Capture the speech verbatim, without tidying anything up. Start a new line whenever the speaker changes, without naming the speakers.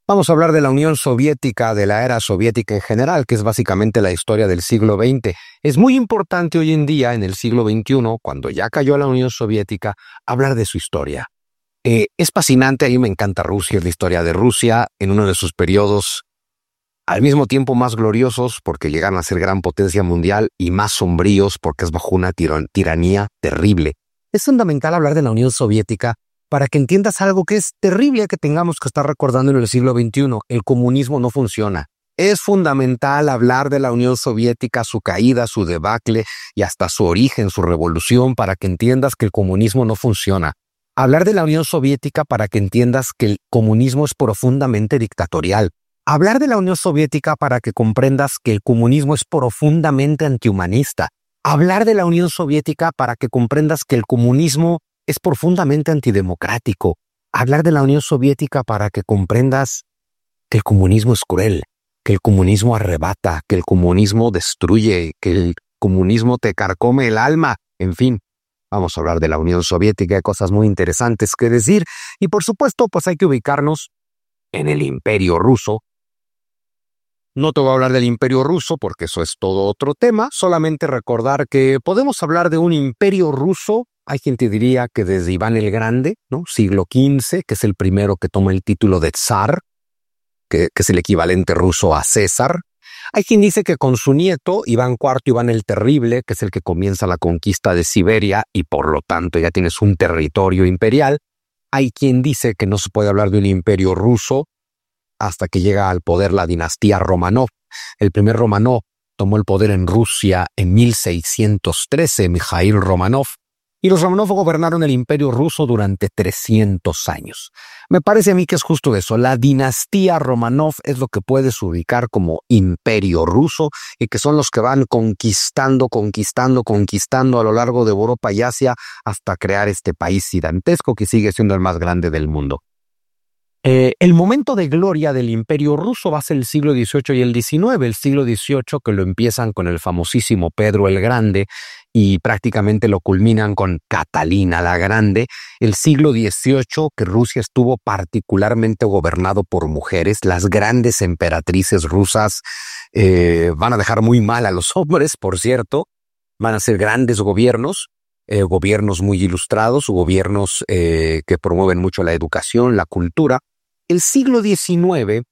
Vamos a hablar de la Unión Soviética, de la era soviética en general, que es básicamente la historia del siglo veinte. Es muy importante hoy en día, en el siglo veintiuno, cuando ya cayó la Unión Soviética, hablar de su historia. Eh, es fascinante, a mí me encanta Rusia, es la historia de Rusia en uno de sus periodos al mismo tiempo más gloriosos porque llegaron a ser gran potencia mundial y más sombríos porque es bajo una tiran- tiranía terrible. Es fundamental hablar de la Unión Soviética para que entiendas algo que es terrible que tengamos que estar recordando en el siglo veintiuno. El comunismo no funciona. Es fundamental hablar de la Unión Soviética, su caída, su debacle y hasta su origen, su revolución, para que entiendas que el comunismo no funciona. Hablar de la Unión Soviética para que entiendas que el comunismo es profundamente dictatorial. Hablar de la Unión Soviética para que comprendas que el comunismo es profundamente antihumanista. Hablar de la Unión Soviética para que comprendas que el comunismo es profundamente antidemocrático. Hablar de la Unión Soviética para que comprendas que el comunismo es cruel, que el comunismo arrebata, que el comunismo destruye, que el comunismo te carcome el alma. En fin, vamos a hablar de la Unión Soviética, hay cosas muy interesantes que decir. Y por supuesto, pues hay que ubicarnos en el Imperio Ruso. No te voy a hablar del Imperio Ruso porque eso es todo otro tema, solamente recordar que podemos hablar de un Imperio Ruso. Hay quien te diría que desde Iván el Grande, ¿no? siglo quince, que es el primero que toma el título de zar, que, que es el equivalente ruso a César. Hay quien dice que con su nieto, Iván cuarto, Iván el Terrible, que es el que comienza la conquista de Siberia y por lo tanto ya tienes un territorio imperial. Hay quien dice que no se puede hablar de un imperio ruso hasta que llega al poder la dinastía Romanov. El primer Romanov tomó el poder en Rusia en mil seiscientos trece, Mijaíl Romanov, y los Romanov gobernaron el imperio ruso durante trescientos años. Me parece a mí que es justo eso. La dinastía Romanov es lo que puedes ubicar como imperio ruso y que son los que van conquistando, conquistando, conquistando a lo largo de Europa y Asia hasta crear este país gigantesco que sigue siendo el más grande del mundo. Eh, el momento de gloria del Imperio Ruso va a ser el siglo dieciocho y el diecinueve. El siglo dieciocho que lo empiezan con el famosísimo Pedro el Grande y prácticamente lo culminan con Catalina la Grande. El siglo dieciocho que Rusia estuvo particularmente gobernado por mujeres. Las grandes emperatrices rusas eh, van a dejar muy mal a los hombres, por cierto. Van a ser grandes gobiernos. Eh, gobiernos muy ilustrados, gobiernos eh, que promueven mucho la educación, la cultura. El siglo diecinueve